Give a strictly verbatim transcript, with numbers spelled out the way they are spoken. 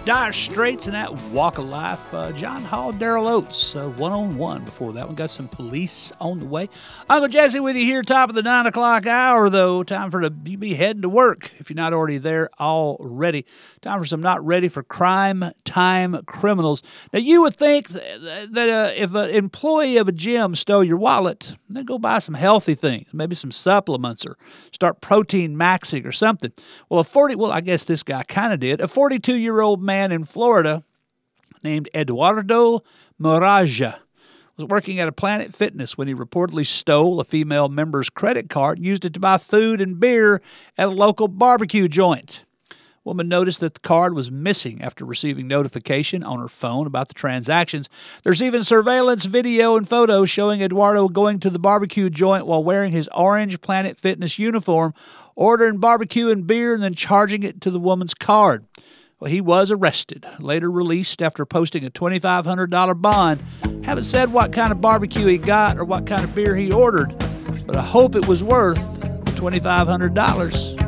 Dire Straits and that Walk of Life. Uh, John Hall, Daryl Oates, uh, one-on-one before that one. Got some Police on the way. Uncle Jesse with you here, top of the nine o'clock hour, though. Time for the you be heading to work if you're not already there already. Time for some not ready for crime time criminals. Now, you would think that, that uh, if an employee of a gym stole your wallet, then go buy some healthy things, maybe some supplements or start protein maxing or something. Well, a forty, well, I guess this guy kind of did. A forty-two-year-old man in Florida named Eduardo Moraja was working at a Planet Fitness when he reportedly stole a female member's credit card and used it to buy food and beer at a local barbecue joint. Woman noticed that the card was missing after receiving notification on her phone about the transactions. There's even surveillance video and photos showing Eduardo going to the barbecue joint while wearing his orange Planet Fitness uniform, ordering barbecue and beer, and then charging it to the woman's card. Well, he was arrested, later released after posting a twenty-five hundred dollars bond. Haven't said what kind of barbecue he got or what kind of beer he ordered, but I hope it was worth the twenty-five hundred dollars.